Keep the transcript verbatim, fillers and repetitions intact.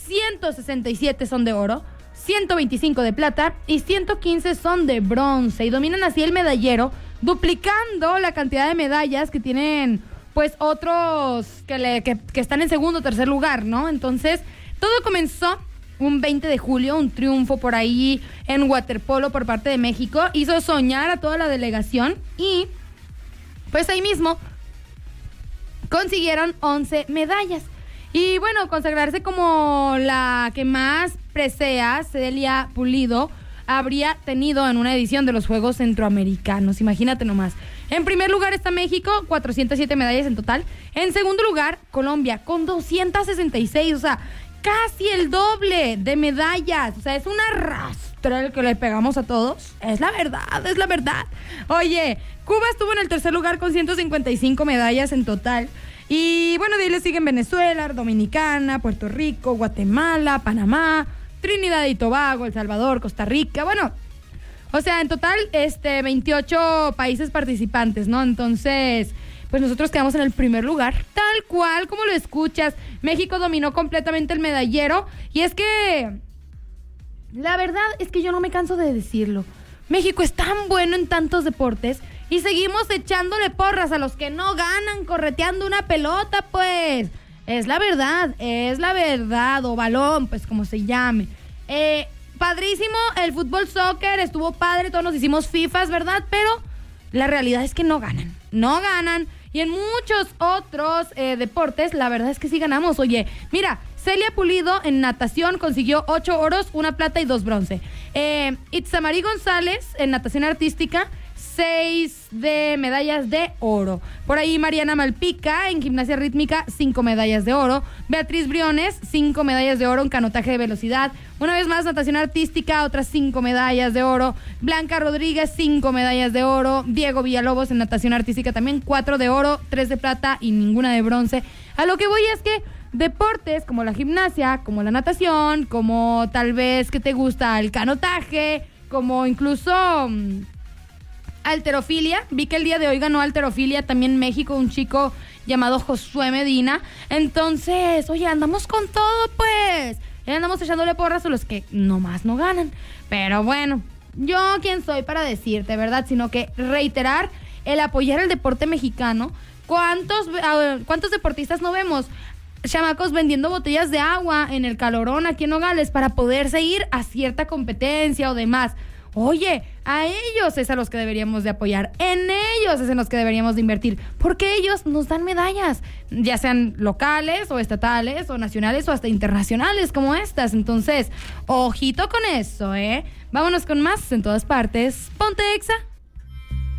ciento sesenta y siete son de oro, ciento veinticinco de plata y ciento quince son de bronce. Y dominan así el medallero, duplicando la cantidad de medallas que tienen pues otros que, le, que, que están en segundo o tercer lugar, ¿no? Entonces, todo comenzó un veinte de julio, un triunfo por ahí en waterpolo por parte de México. Hizo soñar a toda la delegación y pues ahí mismo consiguieron once medallas. Y bueno, consagrarse como la que más presea, Celia Pulido, habría tenido en una edición de los Juegos Centroamericanos. Imagínate nomás. En primer lugar está México, cuatrocientas siete medallas en total. En segundo lugar, Colombia, con doscientas sesenta y seis, o sea, casi el doble de medallas. O sea, es una rastra el que le pegamos a todos. Es la verdad, es la verdad. Oye, Cuba estuvo en el tercer lugar con ciento cincuenta y cinco medallas en total. Y bueno, de ahí le siguen Venezuela, Dominicana, Puerto Rico, Guatemala, Panamá, Trinidad y Tobago, El Salvador, Costa Rica. Bueno, o sea, en total, este, veintiocho países participantes, ¿no? Entonces, pues nosotros quedamos en el primer lugar, tal cual como lo escuchas. México dominó completamente el medallero. Y es que la verdad es que yo no me canso de decirlo. México es tan bueno en tantos deportes y seguimos echándole porras a los que no ganan, correteando una pelota, pues. Es la verdad, es la verdad, o balón, pues como se llame. Eh, padrísimo el fútbol soccer, estuvo padre, todos nos hicimos fifas, ¿verdad? Pero la realidad es que no ganan, no ganan. Y en muchos otros eh, deportes, la verdad es que sí ganamos. Oye, mira, Celia Pulido en natación consiguió ocho oros, una plata y dos bronce. Eh, Itzamari González en natación artística, seis de medallas de oro. Por ahí Mariana Malpica en gimnasia rítmica, cinco medallas de oro. Beatriz Briones, cinco medallas de oro en canotaje de velocidad. Una vez más, natación artística, otras cinco medallas de oro. Blanca Rodríguez, cinco medallas de oro. Diego Villalobos en natación artística también, cuatro de oro, tres de plata y ninguna de bronce. A lo que voy es que deportes como la gimnasia, como la natación, como tal vez que te gusta el canotaje, como incluso mmm, halterofilia. Vi que el día de hoy ganó halterofilia también México, un chico llamado Josué Medina. Entonces, oye, andamos con todo, pues. Ya andamos echándole porras a los que nomás no ganan. Pero bueno, yo quién soy para decirte, ¿verdad? Sino que reiterar el apoyar el deporte mexicano. ¿Cuántos, uh, cuántos deportistas no vemos? Chamacos vendiendo botellas de agua en el calorón aquí en Nogales para poderse ir a cierta competencia o demás. Oye, a ellos es a los que deberíamos de apoyar, en ellos es en los que deberíamos de invertir, porque ellos nos dan medallas, ya sean locales o estatales o nacionales o hasta internacionales como estas. Entonces, ojito con eso, ¿eh? Vámonos con más en todas partes. Ponte Exa.